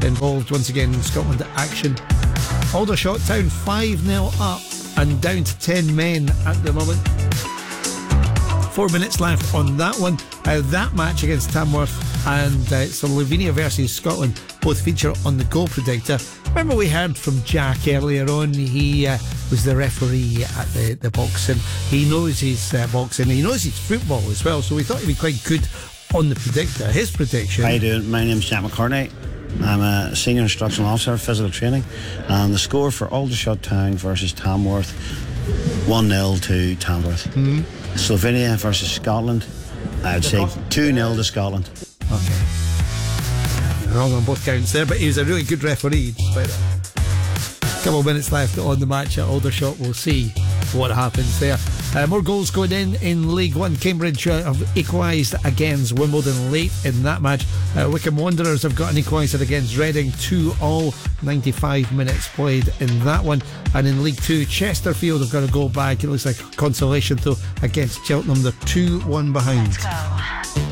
involved once again in Scotland action. Aldershot Town 5-0 up and down to 10 men at the moment. 4 minutes left on that one. That match against Tamworth and so Lavinia versus Scotland both feature on the Goal Predictor. Remember we heard from Jack earlier on. He was the referee at the boxing. He knows his boxing. He knows his football as well, so we thought he'd be quite good on the predictor. His prediction. How you doing? My name's Jack McCartney. I'm a senior instructional officer of physical training, and the score for Aldershot Town versus Tamworth, 1-0 to Tamworth. Slovenia versus Scotland, I would say 2-0 to Scotland. Okay. Wrong on both counts there, but he was a really good referee despite that. Couple of minutes left on the match at Aldershot. We'll see what happens there. More goals going in League One. Cambridge have equalised against Wimbledon late in that match. Wycombe Wanderers have got an equaliser against Reading 2-2. 95 minutes played in that one. And in League 2, Chesterfield have got a goal back. It looks like a consolation though against Cheltenham. They're 2-1 behind.